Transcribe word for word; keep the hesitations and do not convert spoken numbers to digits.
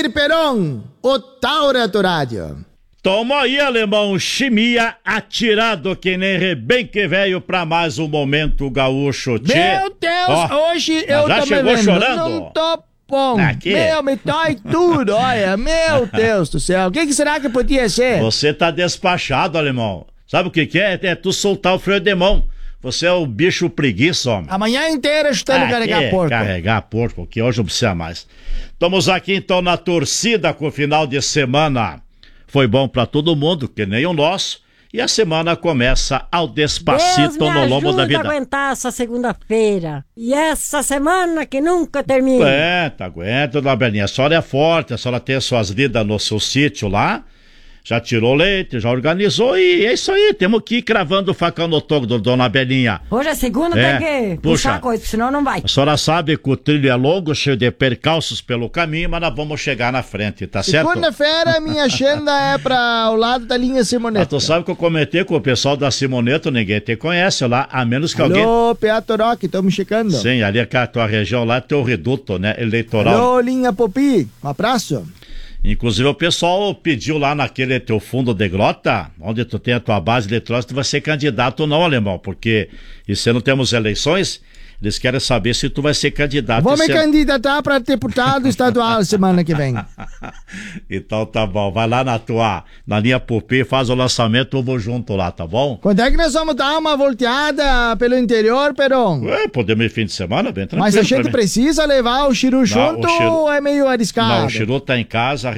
ouvir, Peron, o Taura do Rádio. Toma aí, alemão, chimia atirado que nem rebenque velho pra mais um momento gaúcho. Tchê. Meu Deus, ó, hoje eu já tô chegou bebendo. chorando? Não tô bom. Aqui. Meu, me dói tudo, olha. Meu Deus do céu. O que, que será que podia ser? Você tá despachado, alemão. Sabe o que que é? É tu soltar o freio de mão. Você é o bicho preguiça, homem. Amanhã inteira chutando Ah, carregar é, porco. Carregar porco, que hoje não precisa mais. Estamos aqui então na torcida com o final de semana. Foi bom pra todo mundo, que nem o nosso. E a semana começa ao Despacito Deus me no lombo da vida. ajuda a aguentar essa segunda-feira. E essa semana que nunca termina. Aguenta, aguenta, dona Belinha. A senhora é forte, a senhora tem suas lidas no seu sítio lá. Já tirou leite, já organizou e é isso aí. Temos que ir cravando o facão no toco, dona Belinha. Hoje é segunda, É, tem que puxa. puxar coisa, senão não vai. A senhora sabe que o trilho é longo, cheio de percalços pelo caminho, mas nós vamos chegar na frente, tá certo? Segunda-feira, minha agenda é pra o lado da linha Simoneta. Mas tu sabe que eu comentei com o pessoal da Simoneto, ninguém te conhece lá, a menos que alguém... Alô, Peato Rock, estamos checando. Sim, ali é que a tua região lá é teu reduto, né, eleitoral. Alô, linha Popi, um abraço. Inclusive o pessoal pediu lá naquele teu fundo de grota, onde tu tem a tua base eleitoral, se tu vai ser candidato ou não, alemão, porque e se não temos eleições, eles querem saber se tu vai ser candidato. Vou me se... candidatar para deputado estadual semana que vem. Então tá bom, vai lá na tua, na linha Pupi, faz o lançamento, eu vou junto lá, tá bom? Quando é que nós vamos dar uma volteada pelo interior, Peron? Ué, podemos ir fim de semana, bem tranquilo. Mas a gente pra mim. precisa levar o Chiru junto o Chiru- ou é meio arriscado? Não, o Chiru tá em casa,